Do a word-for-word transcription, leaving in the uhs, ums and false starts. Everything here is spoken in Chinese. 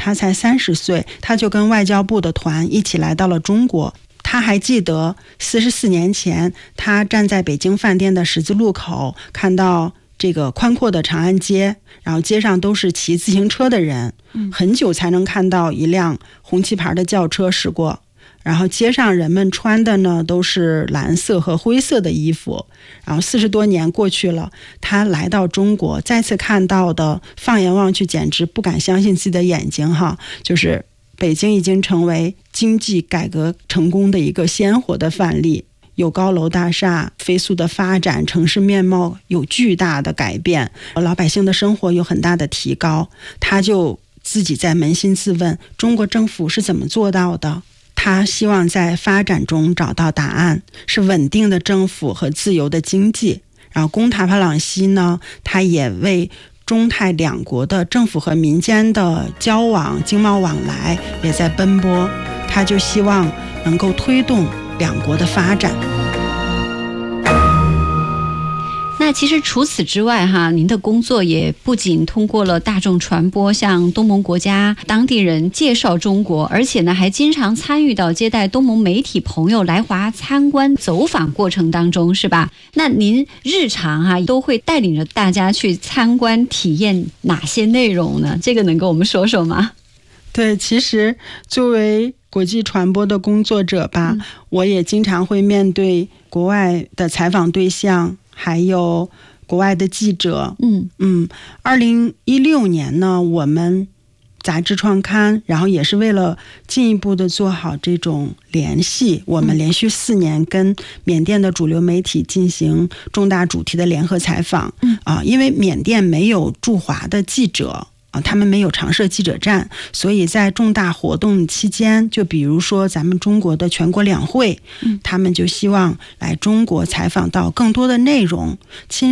他才三十岁，他就跟外交部的团一起来到了中国。他还记得四十四年前，他站在北京饭店的十字路口，看到这个宽阔的长安街，然后街上都是骑自行车的人，很久才能看到一辆红旗牌的轿车驶过。然后街上人们穿的呢都是蓝色和灰色的衣服。然后四十多年过去了，他来到中国，再次看到的，放眼望去简直不敢相信自己的眼睛哈，就是北京已经成为经济改革成功的一个鲜活的范例，有高楼大厦飞速的发展，城市面貌有巨大的改变，老百姓的生活有很大的提高。他就自己在扪心自问，中国政府是怎么做到的？他希望在发展中找到答案，是稳定的政府和自由的经济。然后贡塔帕朗西呢，他也为中泰两国的政府和民间的交往、经贸往来也在奔波，他就希望能够推动两国的发展。 那其实除此之外哈，您的工作也不仅通过了大众传播，向东盟国家当地人介绍中国，而且呢还经常参与到接待东盟媒体朋友来华参观走访过程当中，是吧？那您日常哈都会带领着大家去参观体验哪些内容呢？这个能跟我们说说吗？ 对，其实作为国际传播的工作者吧、嗯、我也经常会面对国外的采访对象，还有国外的记者。嗯嗯，二零一六年呢，我们杂志创刊，然后也是为了进一步的做好这种联系，我们连续四年跟缅甸的主流媒体进行重大主题的联合采访。嗯啊，因为缅甸没有驻华的记者。啊，他们没有常设记者站，所以在重大活动期间，就比如说咱们中国的全国两会，嗯、他们就希望来中国采访到更多的内容，亲